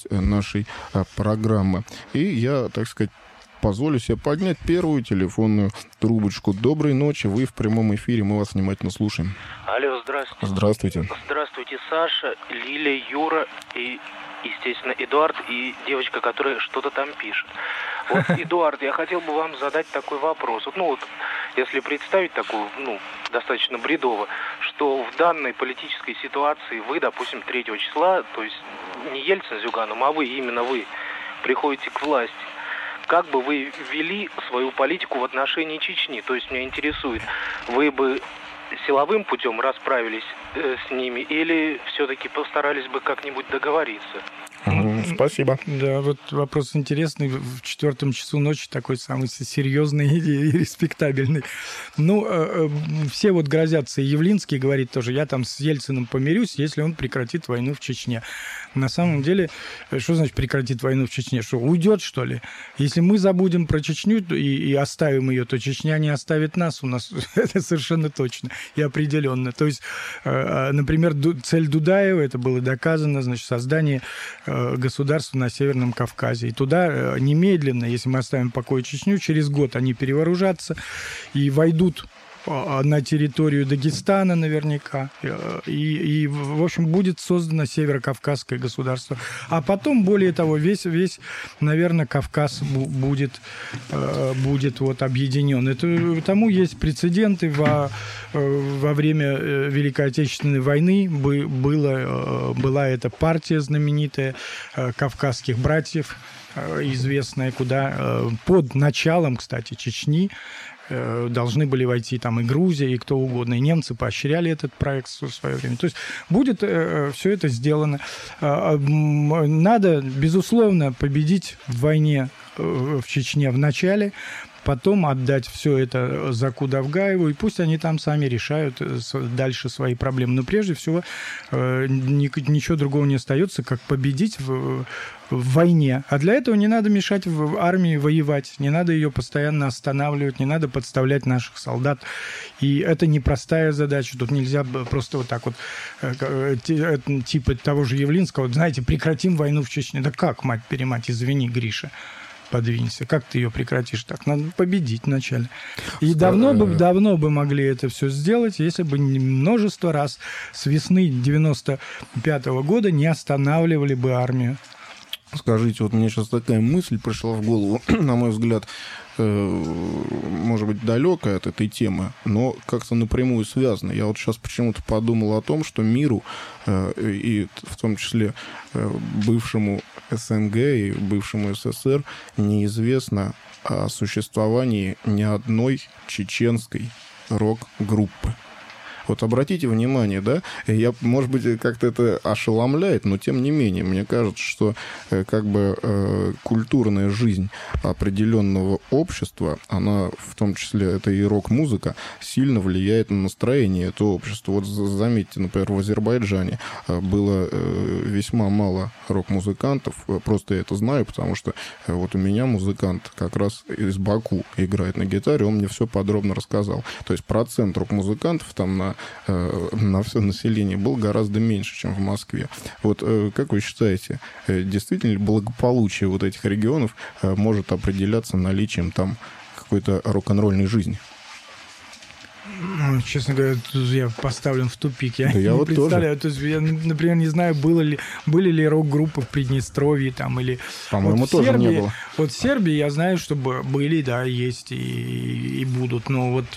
часть нашей программы. И я, так сказать, позволю себе поднять первую телефонную трубочку. Доброй ночи, вы в прямом эфире, мы вас внимательно слушаем. Алло, здравствуйте. Здравствуйте. Здравствуйте, Саша, Лиля, Юра и, естественно, Эдуард и девочка, которая что-то там пишет. Вот, Эдуард, я хотел бы вам задать такой вопрос. Если представить такую, достаточно бредово, что в данной политической ситуации вы, допустим, 3 числа, то есть не Ельцин с Зюганом, а именно вы, приходите к власти, как бы вы вели свою политику в отношении Чечни? То есть меня интересует, вы бы силовым путем расправились с ними или все-таки постарались бы как-нибудь договориться? Спасибо. Да, вот вопрос интересный. В 4 часу ночи такой самый серьезный и респектабельный. Все грозятся. И Явлинский говорит тоже, я там с Ельциным помирюсь, если он прекратит войну в Чечне. На самом деле, что значит прекратит войну в Чечне? Что, уйдет, что ли? Если мы забудем про Чечню и оставим ее, то Чечня не оставит нас. У нас это совершенно точно и определенно. То есть, например, цель Дудаева, это было доказано, значит, создание государства на Северном Кавказе. И туда немедленно, если мы оставим в покое Чечню, через год они перевооружатся и войдут на территорию Дагестана наверняка. И, в общем, будет создано Северо-Кавказское государство. А потом, более того, весь наверное, Кавказ будет объединен. Тому есть прецеденты. Во время Великой Отечественной войны была эта партия знаменитая кавказских братьев, известная, куда под началом, кстати, Чечни должны были войти там и Грузия, и кто угодно. И немцы поощряли этот проект в свое время. То есть будет все это сделано. Надо, безусловно, победить в войне в Чечне в начале, потом отдать все это Заку Давгаеву, и пусть они там сами решают дальше свои проблемы. Но прежде всего ничего другого не остается, как победить в войне. А для этого не надо мешать в армии воевать, не надо ее постоянно останавливать, не надо подставлять наших солдат. И это непростая задача. Тут нельзя просто вот так вот, типа того же Явлинского, знаете, прекратим войну в Чечне. Да как, мать-перемать, извини, Гриша. Подвинься. Как ты ее прекратишь так? Надо победить вначале. И давно бы могли это все сделать, если бы множество раз с весны 95-го года не останавливали бы армию. Скажите, вот мне сейчас такая мысль пришла в голову, на мой взгляд, может быть, далекая от этой темы, но как-то напрямую связана. Я вот сейчас почему-то подумал о том, что миру, и в том числе бывшему СНГ и бывшему СССР, неизвестно о существовании ни одной чеченской рок-группы. Вот обратите внимание, да, может быть, как-то это ошеломляет, но тем не менее, мне кажется, что культурная жизнь определенного общества, она, в том числе, это и рок-музыка, сильно влияет на настроение этого общества. Вот заметьте, например, в Азербайджане было весьма мало рок-музыкантов, просто я это знаю, потому что вот у меня музыкант как раз из Баку играет на гитаре, он мне все подробно рассказал. То есть процент рок-музыкантов там на все население был гораздо меньше, чем в Москве. Вот как вы считаете, действительно ли благополучие вот этих регионов может определяться наличием там какой-то рок-н-ролльной жизни? Честно говоря, я поставлен в тупик. Я не вот представляю. То есть я, например, не знаю, были ли рок-группы в Приднестровье там, или... По-моему, вот тоже не было. Вот в Сербии я знаю, что были, да, есть и будут. Но вот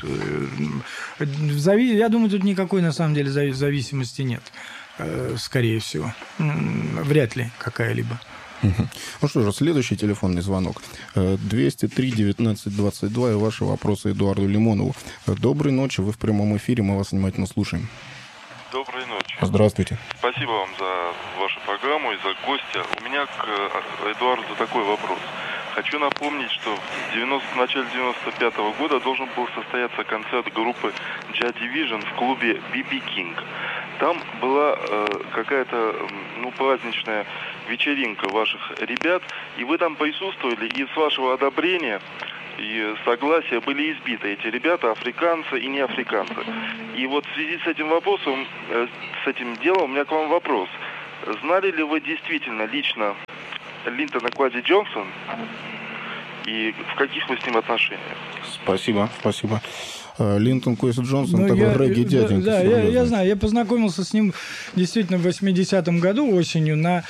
я думаю, тут никакой на самом деле зависимости нет. Скорее всего. Вряд ли какая-либо. Ну что же, следующий телефонный звонок. 203-19-22 и ваши вопросы Эдуарду Лимонову. Доброй ночи, вы в прямом эфире, мы вас внимательно слушаем. Доброй ночи. Здравствуйте. Спасибо вам за вашу программу и за гостя. У меня к Эдуарду такой вопрос. Хочу напомнить, что в начале 95-го года должен был состояться концерт группы Joy Division в клубе BB King. Там была какая-то праздничная вечеринка ваших ребят, и вы там присутствовали, и с вашего одобрения и согласия были избиты эти ребята, африканцы и не африканцы. И вот в связи с этим вопросом, с этим делом у меня к вам вопрос. Знали ли вы действительно лично Линтона Квази Джонсон? И в каких вы с ним отношениях? Спасибо. Линтон Квази Джонсон такой регги-дяденька. Да, я знаю. Я познакомился с ним действительно в 80-м году осенью на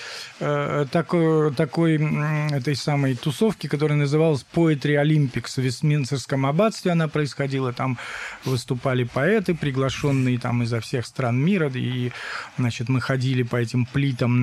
этой самой тусовке, которая называлась Poetry Olympics. В Вестминстерском аббатстве она происходила. Там выступали поэты, приглашенные там изо всех стран мира. И, значит, мы ходили по этим плитам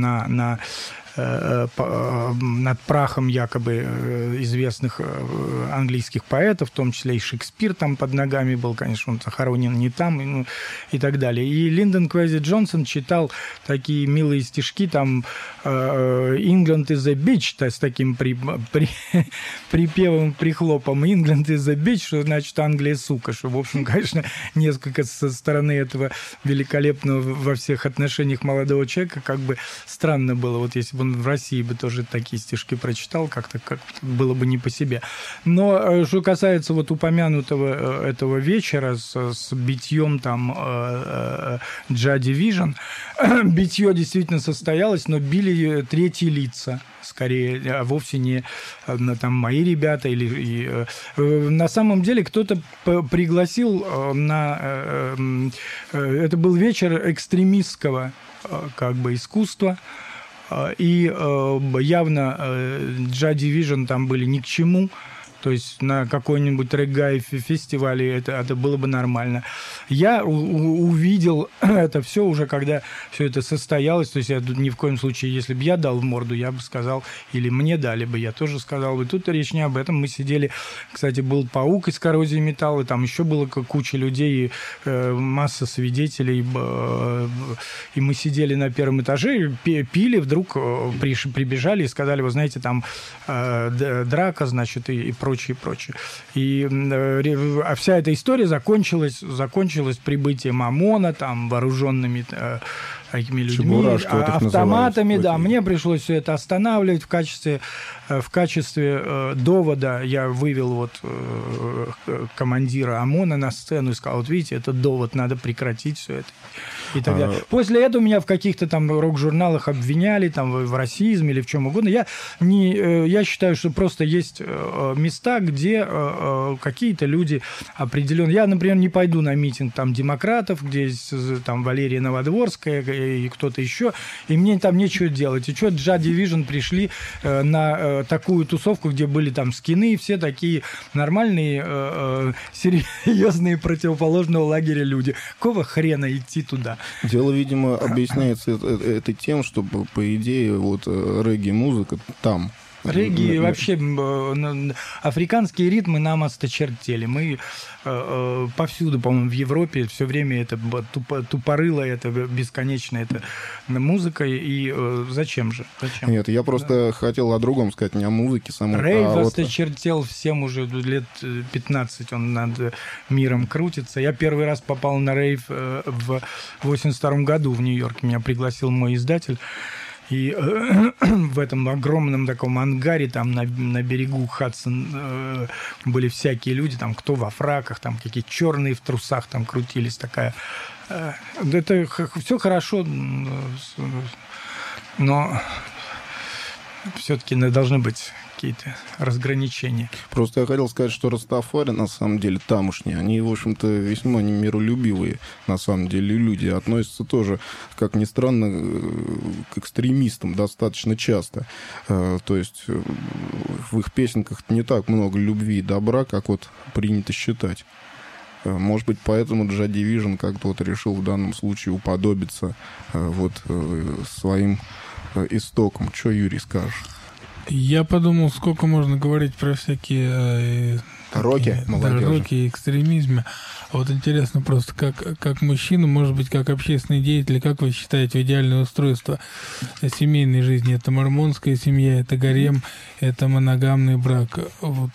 над прахом якобы известных английских поэтов, в том числе и Шекспир там под ногами был, конечно, он захоронен не там, и так далее. И Линдон Квази Джонсон читал такие милые стишки, там «England is a bitch», с таким припевом, прихлопом. «England is a bitch», что значит «Англия сука», что, в общем, конечно, несколько со стороны этого великолепного во всех отношениях молодого человека как бы странно было, вот если бы он в России бы тоже такие стишки прочитал, как-то было бы не по себе. Но что касается вот упомянутого этого вечера с битьем там Joy Division, битье действительно состоялось, но били третьи лица, скорее, а вовсе не там мои ребята. На самом деле кто-то пригласил это был вечер экстремистского как бы искусства, и явно Joy Division там были ни к чему. То есть на какой-нибудь реггаe-фестивале это было бы нормально. Я увидел это все уже, когда все это состоялось. То есть я ни в коем случае, если бы я дал в морду, я бы сказал, или мне дали бы, я тоже сказал бы. Тут речь не об этом. Мы сидели, кстати, был паук из коррозии металла, там еще было куча людей, масса свидетелей. И мы сидели на первом этаже, пили, вдруг прибежали и сказали, вы знаете, там драка, значит, и прочее. И вся эта история закончилась прибытием ОМОНа, там, вооруженными такими людьми, автоматами. Да, мне пришлось все это останавливать в качестве довода. Я вывел вот командира ОМОНа на сцену и сказал, вот видите, это довод, надо прекратить все это. И так далее. После этого меня в каких-то там рок-журналах обвиняли там, в расизме или в чем угодно. Я считаю, что просто есть места, где какие-то люди определенные... Я, например, не пойду на митинг там, демократов, где там Валерия Новодворская и кто-то еще, и мне там нечего делать. И что, Joy Division пришли на такую тусовку, где были там скины, все такие нормальные, серьезные противоположного лагеря люди. Какого хрена идти туда? Дело, видимо, объясняется это тем, что, по идее, вот регги-музыка там. Регги вообще, африканские ритмы нам осточертели. Мы повсюду, по-моему, в Европе все время это тупорылая, это бесконечная это музыка. И зачем же? Зачем? Нет, я просто хотел о другом сказать, не о музыке самой. Рейв осточертел всем уже лет 15, он над миром крутится. Я первый раз попал на рейв в 82 году в Нью-Йорке. Меня пригласил мой издатель. И в этом огромном таком ангаре, там на берегу Хадсон были всякие люди, там кто во фраках, там какие черные в трусах там крутились, такая... Это все хорошо, но все-таки должны быть какие-то разграничения. Просто я хотел сказать, что растафари, на самом деле, тамошние, они, в общем-то, весьма миролюбивые, на самом деле, люди. Относятся тоже, как ни странно, к экстремистам достаточно часто. То есть в их песенках не так много любви и добра, как вот принято считать. Может быть, поэтому Joy Division как-то вот решил в данном случае уподобиться вот своим истокам. Что, Юрий, скажешь? Я подумал, сколько можно говорить про всякие роки, роки и экстремизме. Вот интересно просто, как мужчина, может быть, как общественный деятель, как вы считаете идеальное устройство семейной жизни? Это мормонская семья, это гарем, это моногамный брак. Вот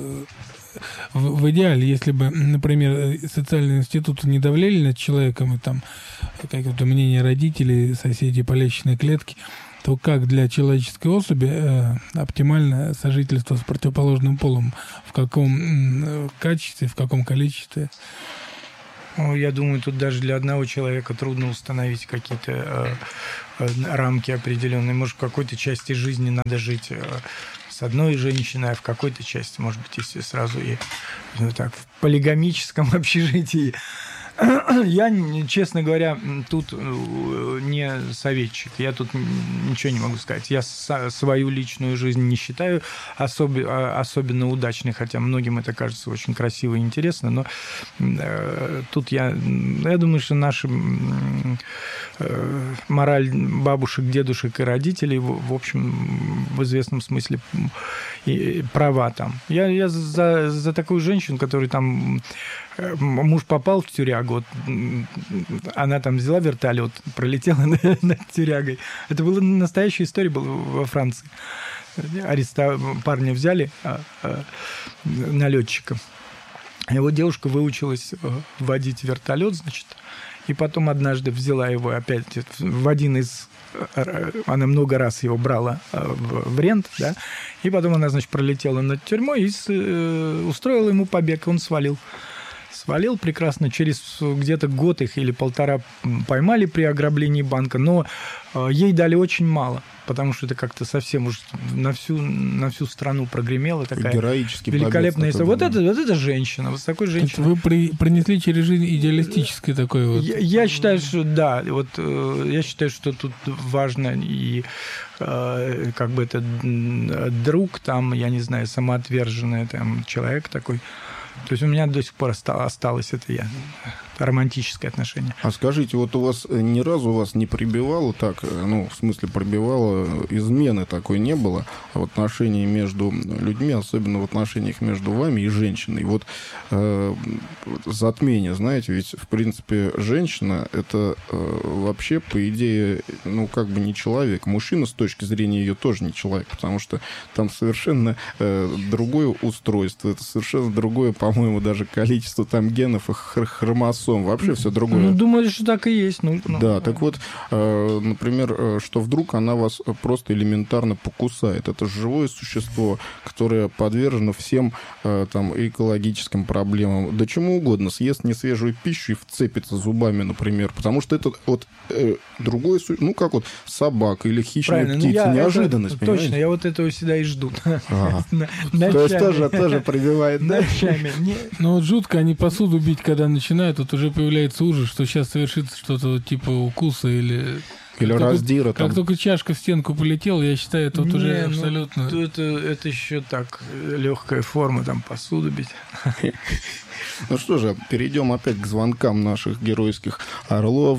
в идеале, если бы, например, социальные институты не давлели над человеком, и там какое-то мнение родителей, соседей по лестничной клетке, то как для человеческой особи оптимальное сожительство с противоположным полом? В каком качестве, в каком количестве? Я думаю, тут даже для одного человека трудно установить какие-то рамки определенные. Может, в какой-то части жизни надо жить с одной женщиной, а в какой-то части, может быть, если сразу и так, в полигамическом общежитии. Я, честно говоря, тут не советчик. Я тут ничего не могу сказать. Я свою личную жизнь не считаю особенно удачной, хотя многим это кажется очень красиво и интересно. Но тут я думаю, что наша мораль бабушек, дедушек и родителей, в общем, в известном смысле права там. Я за такую женщину, которая там... Муж попал в тюрягу, вот, она там взяла вертолет, пролетела над тюрягой. Это была настоящая история была во Франции. Парня взяли, налетчика. И вот девушка выучилась водить вертолет, значит, и потом однажды взяла его опять в один из... Она много раз его брала в рент, да, и потом она, значит, пролетела над тюрьмой и устроила ему побег, он свалил. Свалил прекрасно. Через где-то год их или полтора поймали при ограблении банка, но ей дали очень мало, потому что это как-то совсем уж на всю страну прогремело. Такая героический великолепная история. Вот это женщина. Вот с такой женщиной. Вы принесли через жизнь идеалистический такой вот... Я считаю, что да. Вот, я считаю, что тут важно и как бы это друг там, я не знаю, самоотверженный там человек такой. То есть у меня до сих пор осталось это романтическое отношение. А скажите, вот у вас ни разу вас не прибивало так, ну, в смысле прибивало, измены такой не было в отношении между людьми, особенно в отношениях между вами и женщиной? Вот затмение, знаете, ведь, в принципе, женщина — это вообще, по идее, ну, как бы не человек. Мужчина, с точки зрения ее, тоже не человек, потому что там совершенно другое устройство, это совершенно другое, по-моему, даже количество там генов и хромосом. Вообще все другое. Ну, думали, что так и есть. Да, так вот, например, что вдруг она вас просто элементарно покусает. Это живое существо, которое подвержено всем там экологическим проблемам. Да чему угодно. Съест несвежую пищу и вцепится зубами, например. Потому что это вот другое существо, ну, как вот собака или хищная птица. Неожиданность, понимаете? Точно, я вот этого всегда и жду. То есть тоже пробивает, да? Ночами. Ну, вот жутко они посуду бить, когда начинают, вот уже появляется ужас, что сейчас совершится что-то типа укуса или раздира. Как только чашка в стенку полетела, я считаю, это вот уже абсолютно... Это еще так, легкая форма, там, посуду бить. Ну что же, перейдем опять к звонкам наших геройских орлов.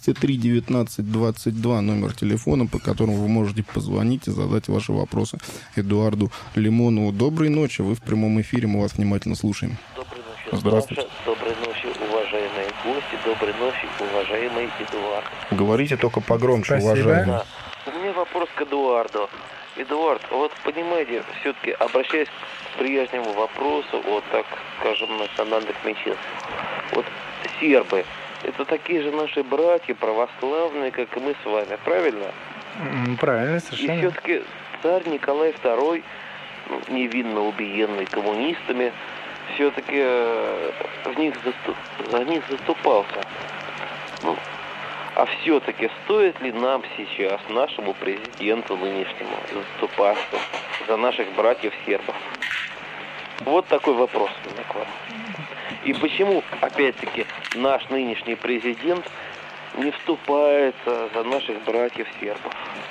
203-19-22 номер телефона, по которому вы можете позвонить и задать ваши вопросы Эдуарду Лимонову. Доброй ночи, вы в прямом эфире, мы вас внимательно слушаем. Доброй ночи, здравствуйте. Саша. Доброй ночи, уважаемые гости. Доброй ночи, уважаемый Эдуард. Говорите только погромче, спасибо. уважаемый. Да. У меня вопрос к Эдуарду. Эдуард, вот понимаете, все-таки обращаясь к прежнему вопросу, вот так скажем, национальных меньшинств. Вот сербы, это такие же наши братья православные, как и мы с вами, правильно? Правильно, совершенно. И все-таки царь Николай II, невинно убиенный коммунистами, все-таки за них заступался. Ну, а все-таки стоит ли нам сейчас, нашему президенту нынешнему, заступаться за наших братьев-сербов? Вот такой вопрос у меня к вам. И почему, опять-таки, наш нынешний президент не вступается за наших братьев-сербов?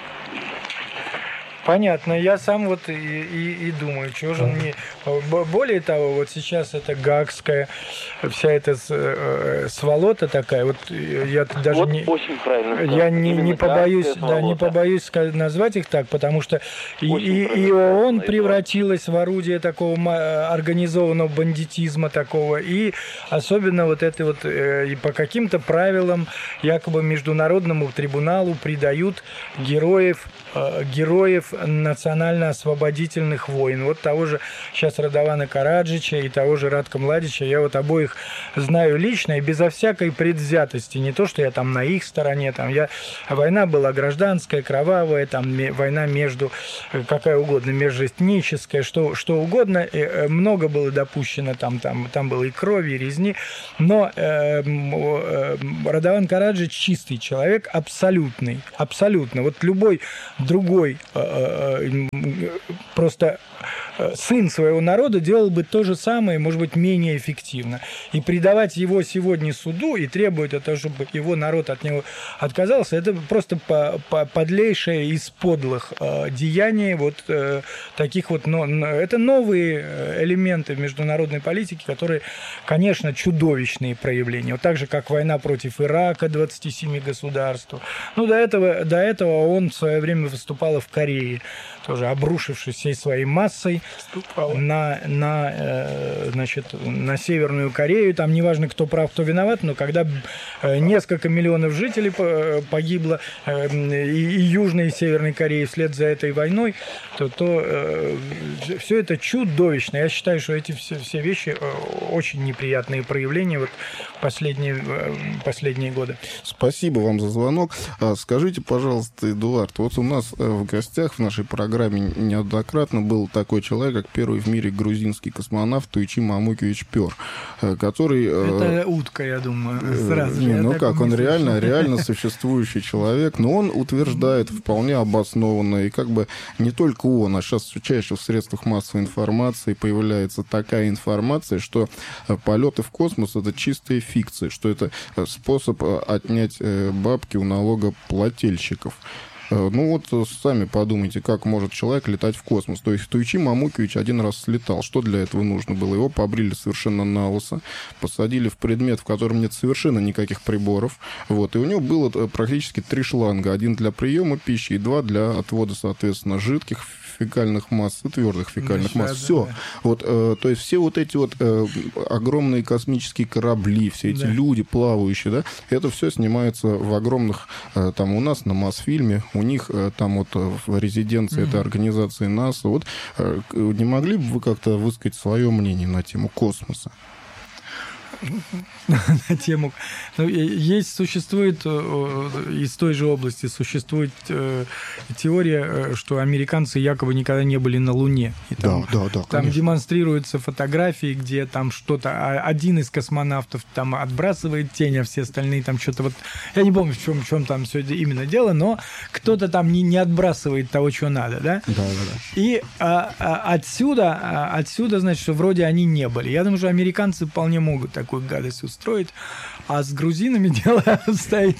Понятно. Я сам вот и думаю, чего же он не... Более того, вот сейчас это гаагская, вся эта сволота такая, вот я даже вот не... очень правильно сказано. Я не побоюсь назвать их так, потому что и ООН превратилась в орудие такого организованного бандитизма такого, и особенно вот это вот и по каким-то правилам якобы Международному трибуналу придают героев героев национально-освободительных войн. Вот того же сейчас Радована Караджича и того же Радка Младича. Я вот обоих знаю лично и безо всякой предвзятости. Не то, что я там на их стороне. Там война была гражданская, кровавая, там война между, какая угодно, межэтническая, что угодно. Много было допущено, там было и крови, и резни. Но Радован Караджич чистый человек, абсолютный. Абсолютно. Вот любой другой просто сын своего народа делал бы то же самое, может быть, менее эффективно. И предавать его сегодня суду и требовать от того, чтобы его народ от него отказался, это просто подлейшее из подлых деяний вот таких вот... Это новые элементы международной политики, которые, конечно, чудовищные проявления. Вот так же, как война против Ирака, 27 государств. Ну, до этого он в свое время выступал в Корее, тоже обрушившись всей своей массой на Северную Корею. Там неважно, кто прав, кто виноват, но когда несколько миллионов жителей погибло и Южной, и Северной Кореи вслед за этой войной, то все это чудовищно. Я считаю, что эти все вещи очень неприятные проявления вот последние годы. Спасибо вам за звонок. Скажите, пожалуйста, Эдуард, вот у нас в гостях в нашей программе неоднократно был такой человек, как первый в мире грузинский космонавт Туйчи Мамукевич Пёр, который... Это утка, я думаю, сразу. Он реально существующий человек, но он утверждает вполне обоснованно, и как бы не только он, а сейчас все чаще в средствах массовой информации появляется такая информация, что полеты в космос — это чистая фикция, что это способ отнять бабки у налогоплательщиков. Ну вот сами подумайте, как может человек летать в космос. То есть Туйчи Мамукевич один раз слетал. Что для этого нужно было? Его побрили совершенно на лысо, посадили в предмет, в котором нет совершенно никаких приборов. Вот. И у него было практически 3 шланга. 1 для приема пищи и 2 для отвода, соответственно, жидких фекальных масс и твердых фекальных масс. Все. Вот, то есть все вот эти вот огромные космические корабли, все эти люди плавающие, да, это все снимается в огромных, там у нас на Мосфильме, у них там вот в резиденции этой организации НАСА. Вот не могли бы вы как-то высказать свое мнение на тему космоса? На тему... Существует из той же области, существует теория, что американцы якобы никогда не были на Луне. И там демонстрируются фотографии, где там что-то... Один из космонавтов там отбрасывает тень, а все остальные там что-то вот... Я не помню, в чем там все это именно дело, но кто-то там не отбрасывает того, что надо, да? Да. И отсюда, значит, что вроде они не были. Я думаю, что американцы вполне могут такую гадость устроить, а с грузинами дело обстоит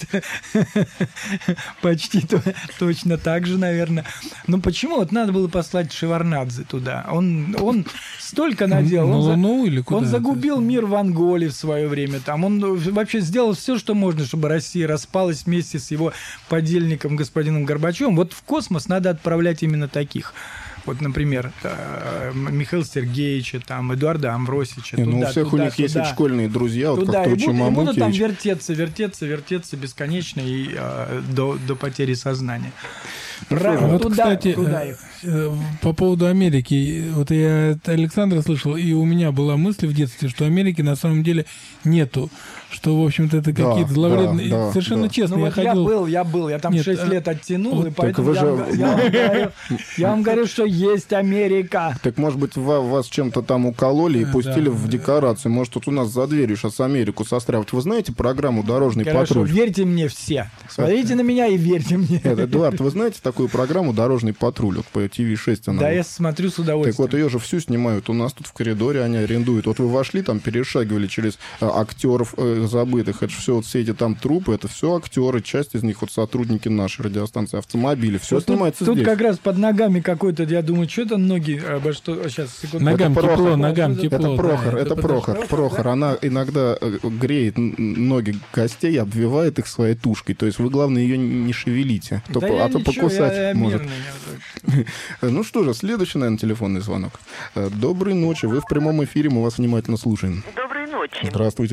почти точно так же, наверное. Но почему? Вот надо было послать Шеварднадзе туда. Он столько наделал. На Луну или куда? Он загубил мир в Анголе в свое время. Там он вообще сделал все, что можно, чтобы Россия распалась вместе с его подельником господином Горбачевым. Вот в космос надо отправлять именно таких. Вот, например, Михаила Сергеевича, там, Эдуарда Амвросича. У всех у них есть школьные друзья, вот как Туйчи Мамукевич. И будут там вертеться бесконечно и до потери сознания. Вот, кстати, по поводу Америки, вот я от Александра слышал, и у меня была мысль в детстве, что Америки на самом деле нету, что, в общем-то, это какие-то зловредные... Совершенно честно, я ходил... Я там 6 лет оттянул, вот, и поэтому я вам говорю, что есть Америка. Так, может быть, вас чем-то там укололи и пустили в декорацию. Может, тут у нас за дверью сейчас Америку состряпать. Вы знаете программу «Дорожный патруль»? Верьте мне все. Смотрите на меня и верьте мне. Эдуард, вы знаете такую программу «Дорожный патруль»? Вот по ТВ-6 она. Да, я смотрю с удовольствием. Так вот, ее же всю снимают. У нас тут в коридоре они арендуют. Вот вы вошли, там перешагивали через актеров забытых. Это же все вот все эти там трупы, это все актеры. Часть из них вот сотрудники нашей радиостанции, автомобили. Все вот снимается здесь. Тут как раз под ногами какой-то, я думаю, что это ноги... Сейчас, секунду. Ногам тепло. Это Прохор. Она иногда греет ноги гостей, обвивает их своей тушкой. То есть вы, главное, ее не шевелите. А то покусать может. Ну что же, следующий, наверное, телефонный звонок. Доброй ночи. Вы в прямом эфире, мы вас внимательно слушаем. Доброй ночи. Здравствуйте.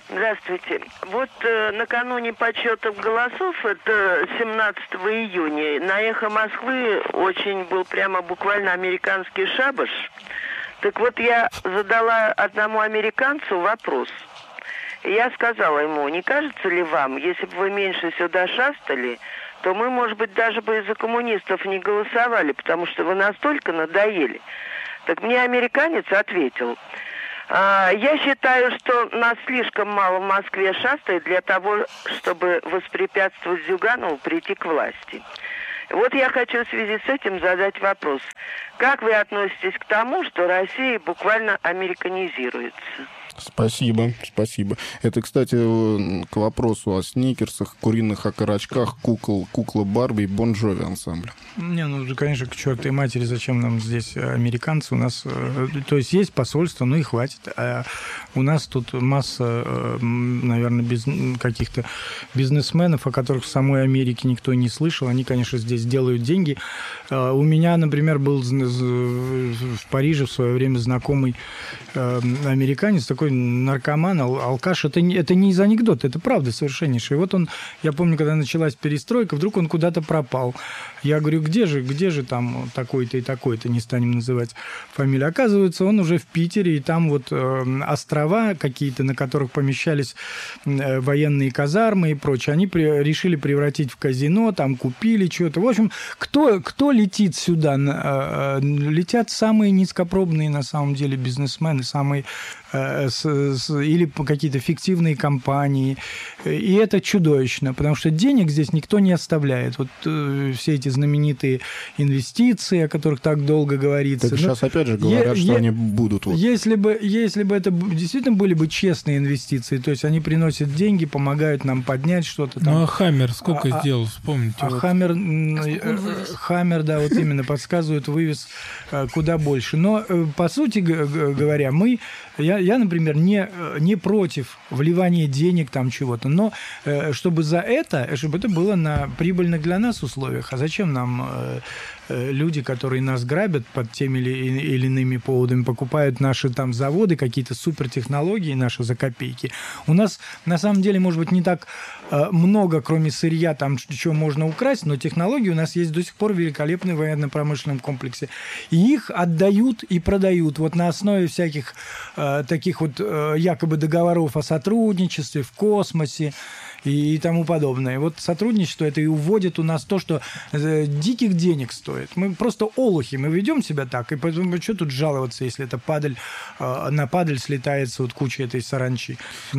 Здравствуйте. Вот накануне подсчетов голосов, это 17 июня, на «Эхо Москвы» очень был прямо буквально американский шабаш. Так вот, я задала одному американцу вопрос. Я сказала ему, не кажется ли вам, если бы вы меньше сюда шастали, то мы, может быть, даже бы из-за коммунистов не голосовали, потому что вы настолько надоели. Так мне американец ответил: я считаю, что нас слишком мало в Москве шастает для того, чтобы воспрепятствовать Зюганову прийти к власти. Вот я хочу в связи с этим задать вопрос. Как вы относитесь к тому, что Россия буквально американизируется? Спасибо. Это, кстати, к вопросу о сникерсах, куриных окорочках, кукла Барби и Бон Джови ансамбля. Не, ну, конечно, к чертовой матери, зачем нам здесь американцы? У нас, то есть посольство, ну и хватит. А у нас тут масса, наверное, каких-то бизнесменов, о которых в самой Америке никто не слышал. Они, конечно, здесь делают деньги. У меня, например, был в Париже в свое время знакомый американец, такой наркоман, алкаш. Это не из анекдота, это правда совершеннейшая. И вот он, я помню, когда началась перестройка, вдруг он куда-то пропал. Я говорю, где же там такой-то и такой-то, не станем называть фамилию. Оказывается, он уже в Питере, и там вот острова какие-то, на которых помещались военные казармы и прочее, они решили превратить в казино, там купили что-то. В общем, кто летит сюда? Летят самые низкопробные, на самом деле, бизнесмены, самые или какие-то фиктивные компании. И это чудовищно, потому что денег здесь никто не оставляет. Вот все эти знаменитые инвестиции, о которых так долго говорится. Так сейчас опять же говорят, что они будут. Вот. Если бы это действительно были бы честные инвестиции, то есть они приносят деньги, помогают нам поднять что-то там. Ну, а Хаммер сколько сделал, вспомните? А вот. Хаммер, да, вот именно, подсказывают, вывез куда больше. Но, по сути говоря, я, например, не против вливания денег там чего-то, но чтобы это было на прибыльных для нас условиях. А зачем нам люди, которые нас грабят под теми или иными поводами, покупают наши там заводы, какие-то супертехнологии наши за копейки? У нас, на самом деле, может быть, не так много, кроме сырья, там, чего можно украсть, но технологии у нас есть до сих пор великолепные в военно-промышленном комплексе. И их отдают и продают вот на основе всяких таких вот якобы договоров о сотрудничестве в космосе и тому подобное. Вот сотрудничество это и уводит у нас то, что диких денег стоит. Мы просто олухи, мы ведем себя так, и поэтому что тут жаловаться, если это на падаль слетается вот куча этой саранчи.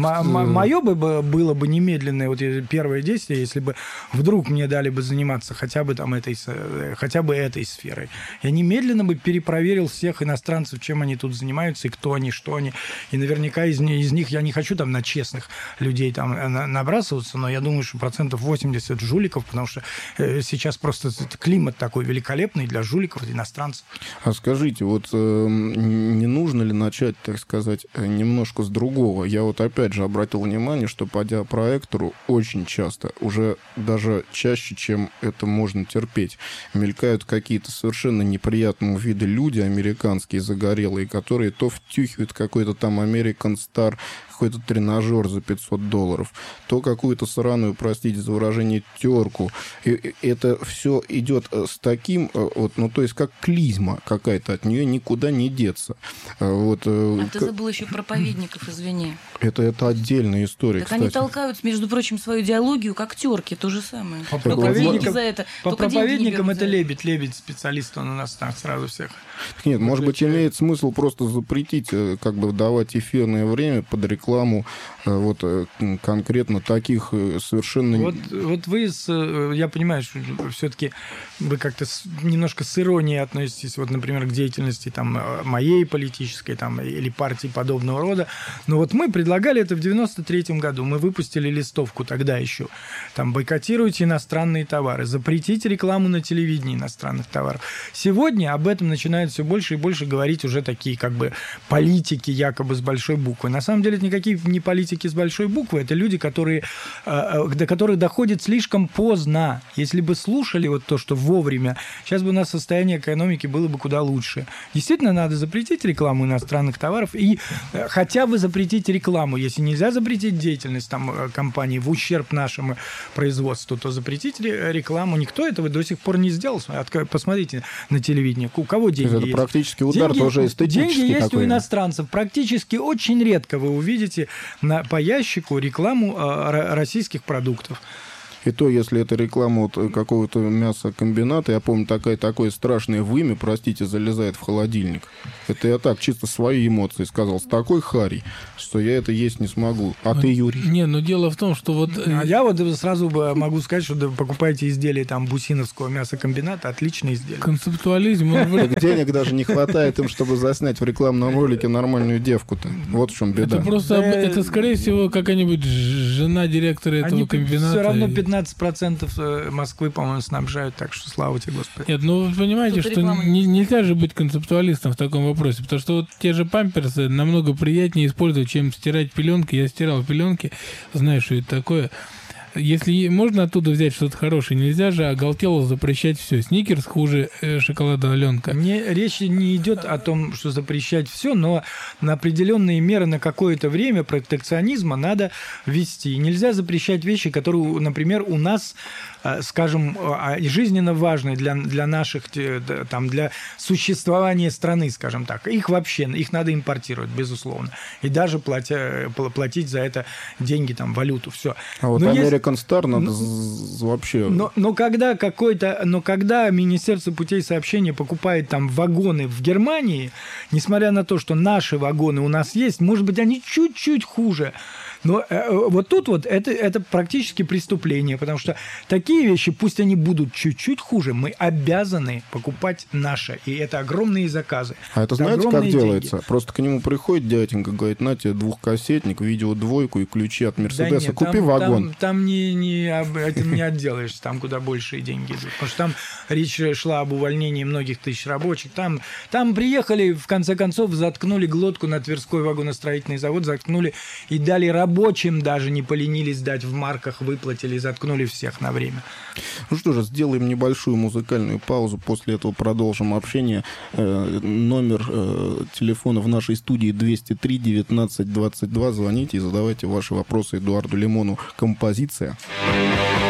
Мое бы было бы немедленное вот первое действие, если бы вдруг мне дали бы заниматься хотя бы этой сферой. Я немедленно бы перепроверил всех иностранцев, чем они тут занимаются, и кто они, что они. И наверняка из них я не хочу там на честных людей там набрасываться, но я думаю, что 80% жуликов, потому что сейчас просто климат такой великолепный для жуликов, иностранцев. А скажите, вот не нужно ли начать, так сказать, немножко с другого? Я вот опять же обратил внимание, что по диапроектору очень часто, уже даже чаще, чем это можно терпеть, мелькают какие-то совершенно неприятного вида люди, американские, загорелые, которые то втюхивают какой-то там American Star, какой-то тренажер за $500, то какую-то сраную, простите за выражение, терку. И это все идет с таким, вот, ну, то есть как клизма какая-то, от нее никуда не деться. Вот, ты забыл еще проповедников, извини. Это отдельная история, так кстати. Они толкают, между прочим, свою идеологию как терки, то же самое. По проповедникам это Лебедь специалист, он у нас так сразу всех. Нет, может быть, имеет смысл просто запретить, как бы давать эфирное время под рекламу вот конкретно таких совершенно... Вот вы, я понимаю, что все-таки вы как-то немножко с иронией относитесь, вот, например, к деятельности там моей политической там, или партии подобного рода. Но вот мы предлагали это в 93-м году. Мы выпустили листовку тогда еще. Там бойкотируйте иностранные товары, запретите рекламу на телевидении иностранных товаров. Сегодня об этом начинают все больше и больше говорить уже такие как бы политики якобы с большой буквы. На самом деле это никакие никакие не политики с большой буквы, это люди, которые, до которых доходит слишком поздно. Если бы слушали вот то, что вовремя, сейчас бы у нас состояние экономики было бы куда лучше. Действительно, надо запретить рекламу иностранных товаров и хотя бы запретить рекламу. Если нельзя запретить деятельность там, компании в ущерб нашему производству, то запретить рекламу. Никто этого до сих пор не сделал. Посмотрите на телевидении. У кого деньги это есть? практически удар тоже эстетический. Деньги есть такой. У иностранцев. Практически очень редко вы увидите по ящику рекламу российских продуктов. И то, если это реклама вот какого-то мясокомбината, я помню, такое страшное вымя, простите, залезает в холодильник. Это я так, чисто свои эмоции сказал. С такой харей, что я это есть не смогу. А ты, Юрий? Не, но дело в том, что вот... А я вот сразу могу сказать, что покупаете изделия там Бусиновского мясокомбината, отличные изделия. Концептуализм... Денег даже не хватает им, чтобы заснять в рекламном ролике нормальную девку-то. Вот в чем беда. Это просто, это скорее всего какая-нибудь жена директора этого комбината. Все равно 15% Москвы, по-моему, снабжают, так что слава тебе, Господи. Нет, ну вы понимаете, что нельзя же быть концептуалистом в таком вопросе, потому что вот те же памперсы намного приятнее использовать, чем стирать пеленки. Я стирал пеленки, знаю, что это такое. Если можно оттуда взять что-то хорошее, нельзя же оголтело запрещать все. Сникерс хуже шоколада Аленка. Речь не идет о том, что запрещать все, но на определенные меры на какое-то время протекционизма надо ввести. Нельзя запрещать вещи, которые, например, у нас, скажем, жизненно важны для наших, там, для существования страны, скажем так. Их надо импортировать, безусловно. И даже платить за это деньги, там, валюту, все. А вот American Star надо вообще... Но когда Министерство путей сообщения покупает там вагоны в Германии, несмотря на то, что наши вагоны у нас есть, может быть, они чуть-чуть хуже. Но вот тут вот это практически преступление, потому что такие вещи, пусть они будут чуть-чуть хуже, мы обязаны покупать наше. И это огромные заказы. А это знаете, как делается? Просто к нему приходит дяденька, говорит, на тебе двухкассетник, видеодвойку и ключи от Мерседеса, да купи вагон. Там этим не отделаешься, там куда большие деньги идут. Потому что там речь шла об увольнении многих тысяч рабочих. Там приехали, в конце концов, заткнули глотку на Тверской вагоностроительный завод, заткнули и дали рабочим, даже не поленились дать в марках, выплатили, заткнули всех на время. Ну что же, сделаем небольшую музыкальную паузу, после этого продолжим общение. Номер телефона в нашей студии 203 19 22. Звоните и задавайте ваши вопросы Эдуарду Лимону. Композиция.